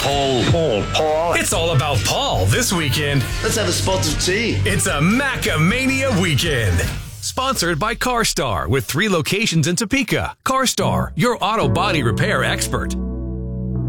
Paul. It's all about Paul this weekend. Let's have a spot of tea. It's a Macamania weekend. Sponsored by CarStar with 3 locations in Topeka. CarStar, your auto body repair expert.